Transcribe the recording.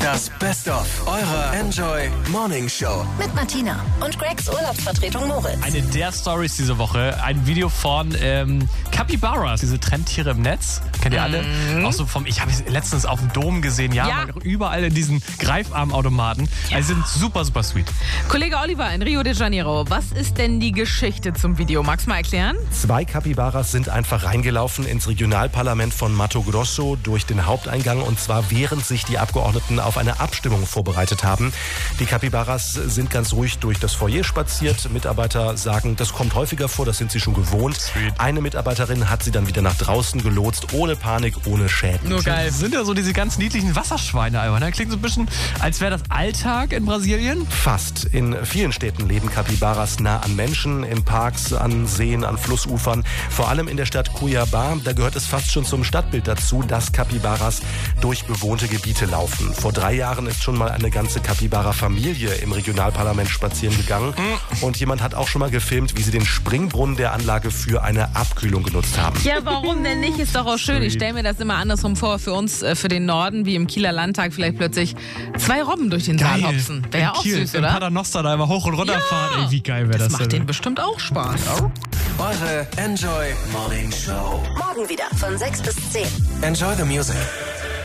Das Best-of eurer Enjoy Morning Show. Mit Martina und Gregs Urlaubsvertretung Moritz. Eine der Stories diese Woche, ein Video von Capybaras, diese Trendtiere im Netz. Kennt ihr alle? Auch so ich habe es letztens auf dem Dom gesehen, überall in diesen Greifarmautomaten. Also sind super, super sweet. Kollege Oliver in Rio de Janeiro, was ist denn die Geschichte zum Video? Magst du mal erklären? 2 Capybaras sind einfach reingelaufen ins Regionalparlament von Mato Grosso durch den Haupteingang, und zwar während sich die Abgeordneten auf eine Abstimmung vorbereitet haben. Die Capybaras sind ganz ruhig durch das Foyer spaziert. Mitarbeiter sagen, das kommt häufiger vor, das sind sie schon gewohnt. Sweet. Eine Mitarbeiterin hat sie dann wieder nach draußen gelotst, ohne Panik, ohne Schäden. Nur geil. Das sind ja so diese ganz niedlichen Wasserschweine einfach. Ne? Klingt so ein bisschen, als wäre das Alltag in Brasilien. Fast. In vielen Städten leben Capybaras nah an Menschen, in Parks, an Seen, an Flussufern. Vor allem in der Stadt Cuiabá, da gehört es fast schon zum Stadtbild dazu, dass Capybaras durch bewohnte Gebiete laufen. Vor 3 Jahren ist schon mal eine ganze Capybara-Familie im Regionalparlament spazieren gegangen. Und jemand hat auch schon mal gefilmt, wie sie den Springbrunnen der Anlage für eine Abkühlung genutzt haben. Ja, warum denn nicht? Ist doch auch schön. Ich stelle mir das immer andersrum vor. Für uns, für den Norden, wie im Kieler Landtag, vielleicht plötzlich 2 Robben durch den Saal hopsen. Wäre ja auch Kiel, süß, in oder? Paternoster da immer hoch und runter fahren. Ey, wie geil wäre das Das macht denn? denen bestimmt auch Spaß. Eure Enjoy Morning Show. Morgen wieder von 6 bis 10. Enjoy the music.